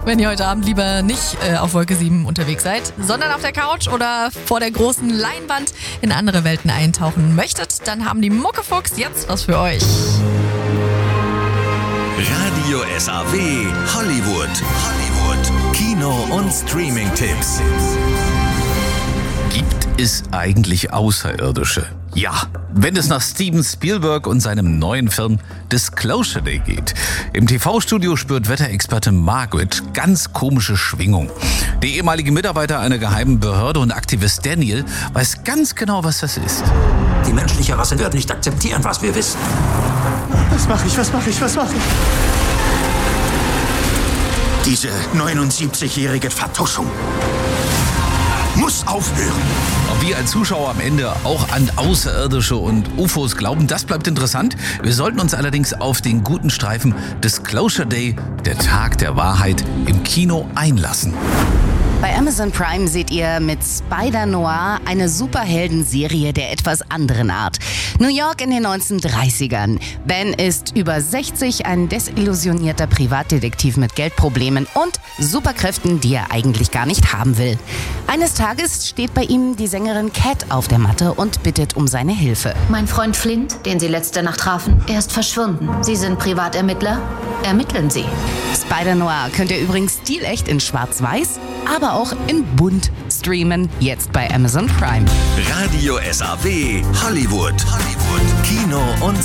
Wenn ihr heute Abend lieber nicht auf Wolke 7 unterwegs seid, sondern auf der Couch oder vor der großen Leinwand in andere Welten eintauchen möchtet, dann haben die Muckefuchs jetzt was für euch. Radio SAW Hollywood. Kino- und Streaming-Tipps. Gibt es eigentlich Außerirdische? Ja, wenn es nach Steven Spielberg und seinem neuen Film Disclosure Day geht. Im TV-Studio spürt Wetterexperte Margaret ganz komische Schwingung. Der ehemalige Mitarbeiter einer geheimen Behörde und Aktivist Daniel weiß ganz genau, was das ist. Die menschliche Rasse wird nicht akzeptieren, was wir wissen. Was mache ich? Diese 79-jährige Vertuschung muss aufhören. Ob wir als Zuschauer am Ende auch an Außerirdische und UFOs glauben, das bleibt interessant. Wir sollten uns allerdings auf den guten Streifen Disclosure Day, der Tag der Wahrheit, im Kino einlassen. Bei Amazon Prime seht ihr mit Spider-Noir eine Superheldenserie der etwas anderen Art. New York in den 1930ern. Ben ist über 60, ein desillusionierter Privatdetektiv mit Geldproblemen und Superkräften, die er eigentlich gar nicht haben will. Eines Tages steht bei ihm die Sängerin Cat auf der Matte und bittet um seine Hilfe. Mein Freund Flint, den Sie letzte Nacht trafen, er ist verschwunden. Sie sind Privatermittler? Ermitteln Sie. Spider-Noir könnt ihr übrigens stilecht in Schwarz-Weiß, aber auch in bunt streamen, jetzt bei Amazon Prime. Radio SAW Hollywood. Kino- und